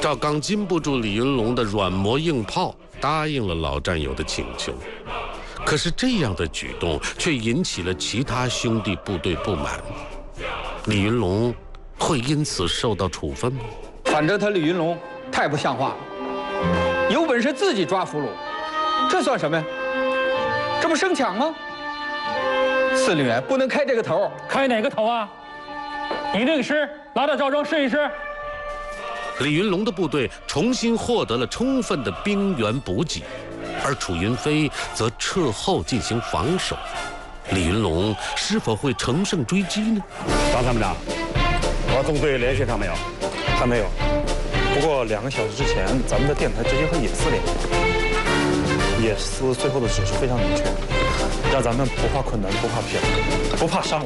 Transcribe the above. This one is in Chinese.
赵刚禁不住李云龙的软磨硬泡，答应了老战友的请求。可是这样的举动却引起了其他兄弟部队不满。李云龙会因此受到处分吗？ 反正他李云龙太不像话了，有本事自己抓俘虏，这算什么呀？这不生抢吗？司令员不能开这个头。 开哪个头啊？你那个师拉到赵庄试一试。 李云龙的部队重新获得了充分的兵源补给，而楚云飞则撤后进行防守。李云龙是否会乘胜追击呢？ 张参谋长，和纵队联系上没有？ 还没有。不过2个小时之前，咱们的电台直接和野司联系，野司最后的指示非常明确，让咱们不怕困难，不怕骗，不怕伤亡。